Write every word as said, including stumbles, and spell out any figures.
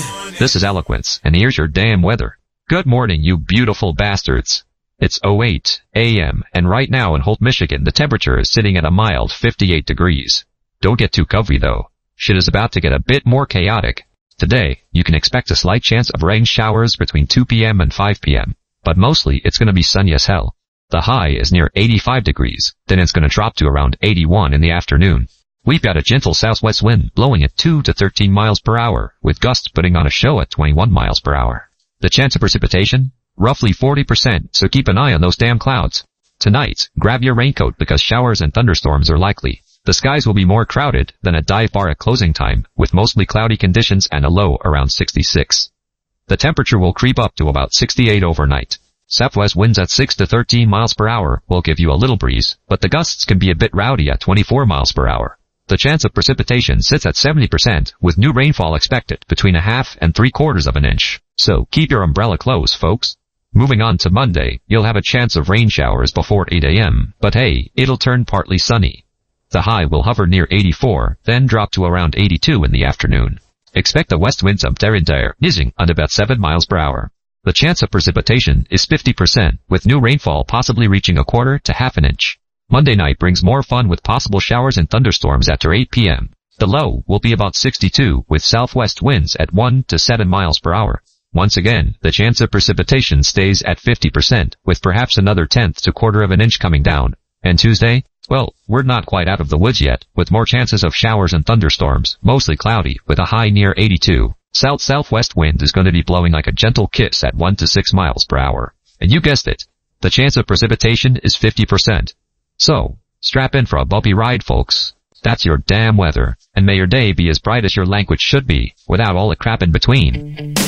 This is Eloquence, and here's your damn weather. Good morning, you beautiful bastards. It's oh eight a m, and right now in Holt, Michigan, the temperature is sitting at a mild fifty-eight degrees. Don't get too comfy though. Shit is about to get a bit more chaotic. Today, you can expect a slight chance of rain showers between two p m and five p m, but mostly it's gonna be sunny as hell. The high is near eighty-five degrees, then it's gonna drop to around eighty-one in the afternoon. We've got a gentle southwest wind blowing at two to thirteen miles per hour, with gusts putting on a show at twenty-one miles per hour. The chance of precipitation? Roughly forty percent, so keep an eye on those damn clouds. Tonight, grab your raincoat because showers and thunderstorms are likely. The skies will be more crowded than a dive bar at closing time, with mostly cloudy conditions and a low around sixty-six. The temperature will creep up to about sixty-eight overnight. Southwest winds at six to thirteen miles per hour will give you a little breeze, but the gusts can be a bit rowdy at twenty-four miles per hour. The chance of precipitation sits at seventy percent, with new rainfall expected between a half and three quarters of an inch. So keep your umbrella close, folks. Moving on to Monday, you'll have a chance of rain showers before eight a m, but hey, it'll turn partly sunny. The high will hover near eighty-four, then drop to around eighty-two in the afternoon. Expect the west winds of Derridere, Nizing at about seven miles per hour. The chance of precipitation is fifty percent, with new rainfall possibly reaching a quarter to half an inch. Monday night brings more fun with possible showers and thunderstorms after eight p m The low will be about sixty-two, with southwest winds at one to seven miles per hour. Once again, the chance of precipitation stays at fifty percent, with perhaps another tenth to quarter of an inch coming down. And Tuesday? Well, we're not quite out of the woods yet, with more chances of showers and thunderstorms, mostly cloudy, with a high near eighty-two. South-southwest wind is going to be blowing like a gentle kiss at one to six miles per hour. And you guessed it, the chance of precipitation is fifty percent. So, strap in for a bumpy ride, folks. That's your damn weather, and may your day be as bright as your language should be, without all the crap in between.